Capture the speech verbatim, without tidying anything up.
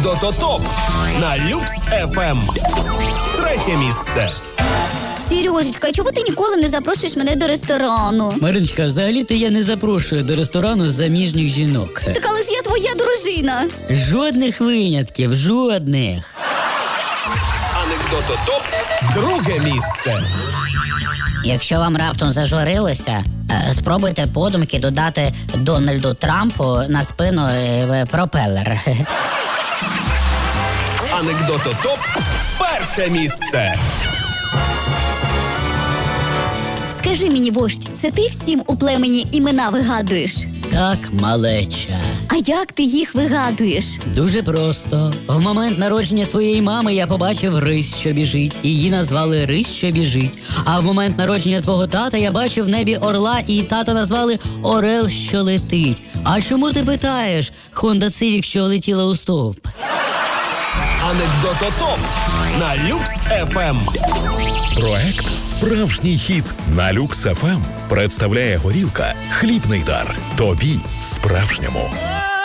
Анекдототоп на Люкс еф ем. Третє місце. Сережечка, а чому ти ніколи не запрошуєш мене до ресторану? Мариночка, взагалі-то я не запрошую до ресторану заміжніх жінок. Так але ж я твоя дружина. Жодних винятків, жодних. Анекдототоп. Друге місце. Якщо вам раптом зажурилося, е, спробуйте подумки додати Дональду Трампу на спину е, пропелер. Анекдототоп. Перше місце. Скажи мені, вождь, це ти всім у племені імена вигадуєш? Так, малеча. А як ти їх вигадуєш? Дуже просто. В момент народження твоєї мами я побачив рись, що біжить. Її назвали Рись, що біжить. А в момент народження твого тата я бачив в небі орла, і тата назвали Орел, що летить. А чому ти питаєш? Хонда Civic, що летіла у стовп. Анекдототоп на Люкс еф ем. Проект «Справжній хіт» на Люкс еф ем представляє горілка «Хлібний дар». Тобі справжньому.